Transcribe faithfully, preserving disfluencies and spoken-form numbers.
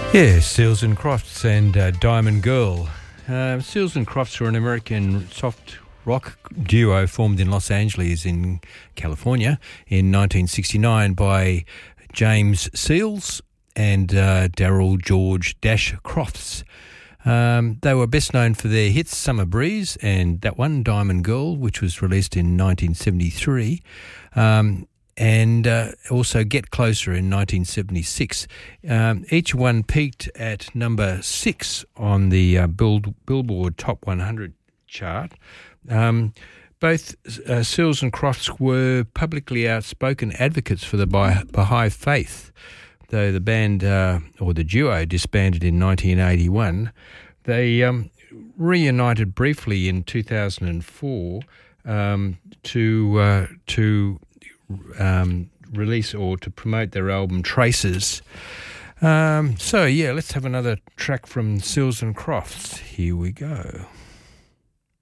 Yeah, Seals and Crofts and uh, Diamond Girl. Uh, Seals and Crofts are an American soft rock duo formed in Los Angeles in California in nineteen sixty-nine by James Seals and uh, Daryl George Dash Crofts. Um, they were best known for their hits Summer Breeze and that one, Diamond Girl, which was released in nineteen seventy-three. Um, and uh, also Get Closer in nineteen seventy-six. Um, each one peaked at number six on the uh, Bill- Billboard Top one hundred chart. Um, both uh, Seals and Crofts were publicly outspoken advocates for the Bah- Baha'i faith, though the band, uh, or the duo, disbanded in nineteen eighty-one. They um, reunited briefly in two thousand four um, to uh, to um, release or to promote their album Traces. Um, so, yeah, let's have another track from Seals and Crofts. Here we go.